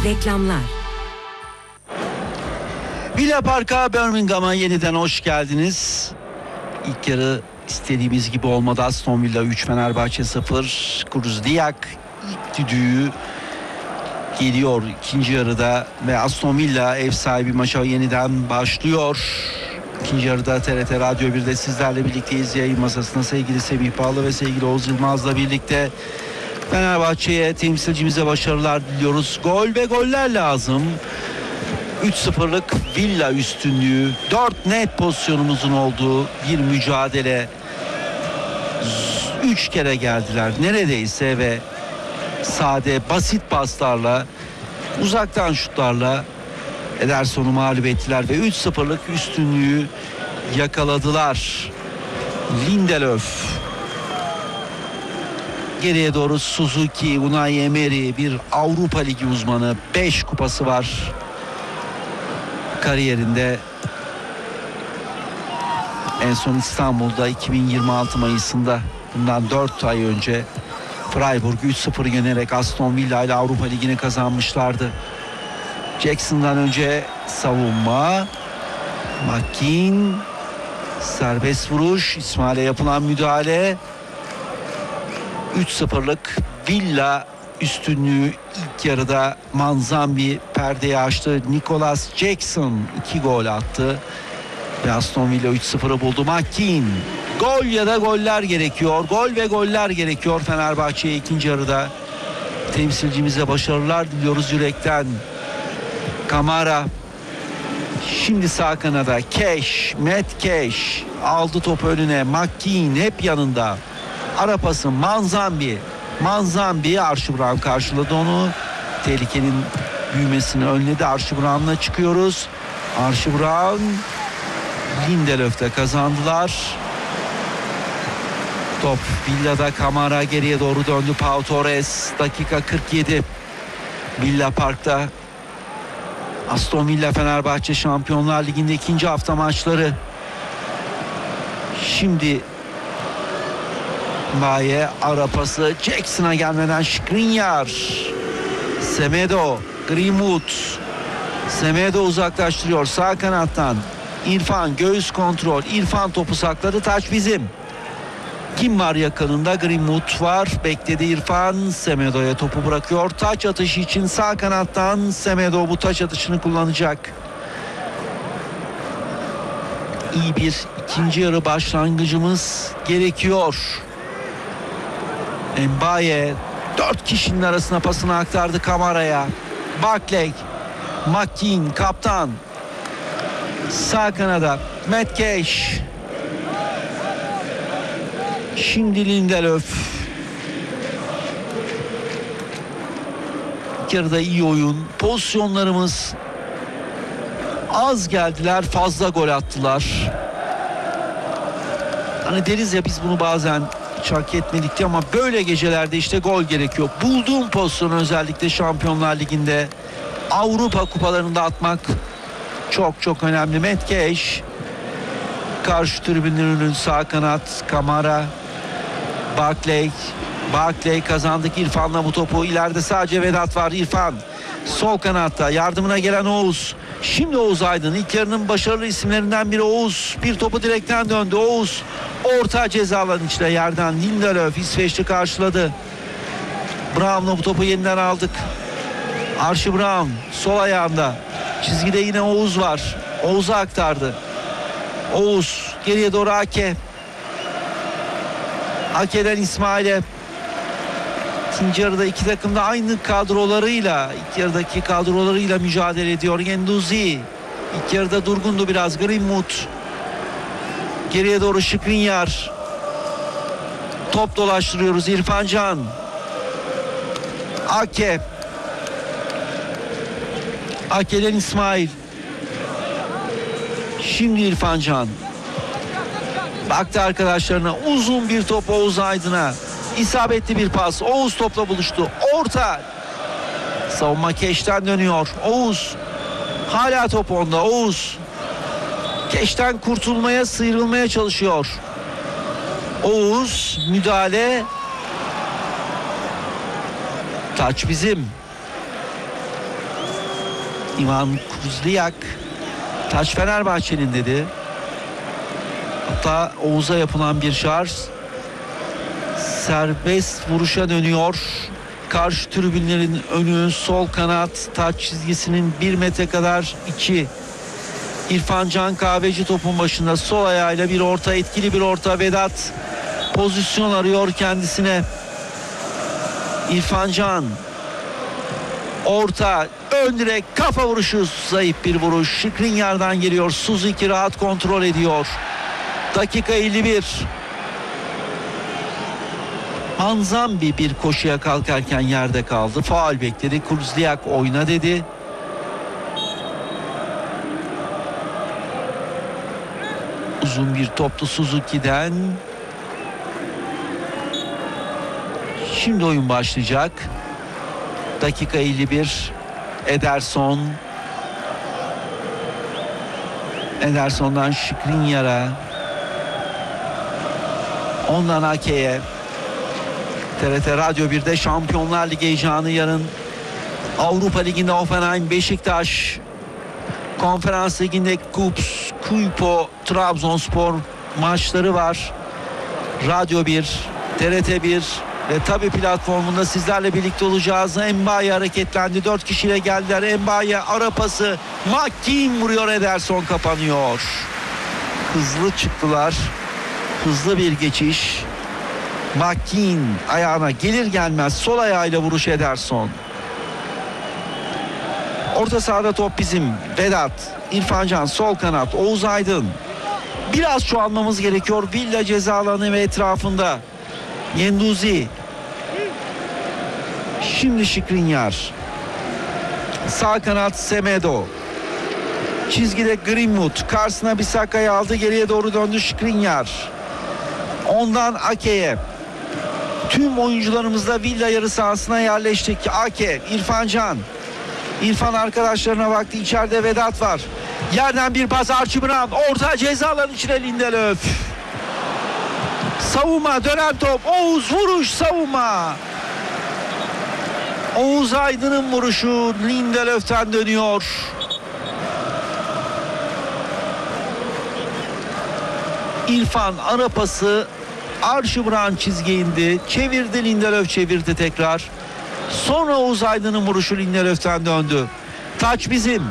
Reklamlar. Villa Park'a, Birmingham'a yeniden hoş geldiniz. İlk yarı istediğimiz gibi olmadı. Aston Villa 3, Fenerbahçe 0. Kruzdiak ilk düdüğü geliyor ikinci yarıda ve Aston Villa ev sahibi maça yeniden başlıyor. İkinci yarıda TRT Radyo 1'de sizlerle birlikteyiz. Yayın masasında sevgili Semih Bağlı ve sevgili Oğuz Yılmaz'la birlikte Fenerbahçe'ye, temsilcimize başarılar diliyoruz. Gol ve goller lazım. 3-0'lık Villa üstünlüğü, 4 net pozisyonumuzun olduğu bir mücadele. 3 kere geldiler neredeyse ve sade, basit paslarla, uzaktan şutlarla Ederson'u mağlup ettiler ve 3-0'lık üstünlüğü yakaladılar. Lindelöf, geriye doğru Suzuki, Unai Emery, bir Avrupa Ligi uzmanı, 5 kupası var kariyerinde. En son İstanbul'da 2026 Mayıs'ında, bundan 4 ay önce Freiburg'u 3-0 yenerek Aston Villa ile Avrupa Ligi'ni kazanmışlardı. Jackson'dan önce savunma, McKean, serbest vuruş, İsmail'e yapılan müdahale. 3-0'lık Villa üstünlüğü ilk yarıda. Manzambi perdeyi açtı. Nicholas Jackson 2 gol attı ve Aston Villa 3-0'ı buldu. McKean, gol ya da goller gerekiyor. Gol ve goller gerekiyor Fenerbahçe'ye ikinci yarıda. Temsilcimize başarılar diliyoruz yürekten. Kamara, şimdi sağ kanada Cash, Matt Cash aldı topu önüne. McKean hep yanında. Ara pası Manzambi, Archie Brown karşıladı onu. Tehlikenin büyümesini önledi. Archie Brown'la çıkıyoruz. Archie Brown, Lindelöf'te kazandılar. Top Villa'da, Kamara geriye doğru döndü. Pau Torres, dakika 47. Villa Park'ta. Aston Villa Fenerbahçe Şampiyonlar Ligi'nde ikinci hafta maçları. Şimdi Baye, ara pası Jackson'a gelmeden Skriniar, Semedo, Greenwood, Semedo uzaklaştırıyor sağ kanattan. İrfan, göğüs kontrol, İrfan topu sakladı, taç bizim. Kim var yakınında? Greenwood var, bekledi İrfan. Semedo'ya topu bırakıyor, taç atışı için sağ kanattan. Semedo bu taç atışını kullanacak. İyi bir ikinci yarı başlangıcımız gerekiyor. Mbaye 4 kişinin arasına pasını aktardı Kamara'ya. Barkley, McKean kaptan. Sağ kanada Matt Cash. Şimdi Lindelöf. İlk yarıda iyi oyun. Pozisyonlarımız az geldiler, fazla gol attılar. Hani deriz ya biz bunu bazen hiç hak etmedik diye, ama böyle gecelerde işte gol gerekiyor. Bulduğum pozisyonu özellikle Şampiyonlar Ligi'nde, Avrupa kupalarında atmak çok çok önemli. Matt Cash, karşı tribünlerin sağ kanat. Kamara, Barkley kazandık İrfan'la bu topu. İleride sadece Vedat var. İrfan sol kanatta, yardımına gelen Oğuz. Şimdi Oğuz Aydın, ilk yarının başarılı isimlerinden biri Oğuz. Bir topu direkten döndü. Oğuz orta ceza alanı içine, yerden Lindelöf İsveçli karşıladı. Brown'la bu topu yeniden aldık. Archie Brown sol ayağında. Çizgide yine Oğuz var. Oğuz'a aktardı. Oğuz geriye doğru Ake. Ake'den İsmail'e. İkinci yarıda iki takım da aynı kadrolarıyla, ilk yarıdaki kadrolarıyla mücadele ediyor. Genduzi ilk yarıda durgundu biraz. Greenwood geriye doğru, Skriniar. Top dolaştırıyoruz. İrfan Can, Ake, Ake'den İsmail. Şimdi İrfan Can baktı arkadaşlarına, uzun bir top Oğuz Aydın'a. İsabetli bir pas. Oğuz topla buluştu. Orta. Savunma Keş'ten dönüyor. Oğuz. Hala top onda. Oğuz. Keş'ten kurtulmaya, sıyrılmaya çalışıyor. Oğuz müdahale. Taç bizim. Ivan Kruzliak. Taç Fenerbahçe'nin dedi. Hatta Oğuz'a yapılan bir şarj. Serbest vuruşa dönüyor. Karşı tribünlerin önü, sol kanat taç çizgisinin 1 metre kadar 2. İrfan Can Kahveci topun başında, sol ayağıyla bir orta, etkili bir orta. Vedat pozisyon arıyor kendisine. İrfan Can orta, ön direk, kafa vuruşu, zayıf bir vuruş. Skriniar'dan geliyor. Suzuki rahat kontrol ediyor. Dakika 51. Manzambi bir koşuya kalkarken yerde kaldı. Faul bekledi. Kruzliak oyna dedi. Uzun bir toplu Suzuki'den. Şimdi oyun başlayacak. Dakika 51. Ederson. Ederson'dan Skriniar'a. Ondan Ake'ye. TRT Radyo 1'de Şampiyonlar Ligi heyecanı yarın. Avrupa Ligi'nde Hoffenheim, Beşiktaş. Konferans Ligi'nde Kups, Kuypo, Trabzonspor maçları var. Radyo 1, TRT 1 ve tabi platformunda sizlerle birlikte olacağız. Mbaye hareketlendi. 4 kişiyle geldiler. Mbaye ara pası. McKean vuruyor. Ederson kapanıyor. Hızlı çıktılar. Hızlı bir geçiş. McKean ayağına gelir gelmez sol ayağıyla vuruş Ederson. Orta sahada top bizim. Vedat, İrfan Can sol kanat, Oğuz Aydın. Biraz çoğalmamız gerekiyor. Villa ceza alanı ve etrafında. Yenduzi. Şimdi Skriniar. Sağ kanat Semedo. Çizgide Greenwood. Karşısına Bisaka'yı aldı. Geriye doğru döndü Skriniar. Ondan Ake'ye. Tüm oyuncularımız da Villa yarı sahasına yerleştik. Ake, İrfan Can. İrfan arkadaşlarına baktı. İçeride Vedat var. Yerden bir pas, Archie Brown. Orta ceza alanı içine Lindelöf. Savunma, dönen top. Oğuz vuruş, savunma. Oğuz Aydın'ın vuruşu Lindelöf'ten dönüyor. İrfan ara pası, Archie Brown çizgiye indi. Çevirdi, Lindelöf çevirdi tekrar. Sonra Oğuz Aydın'ın vuruşu Lindelöf'ten döndü. Taç bizim.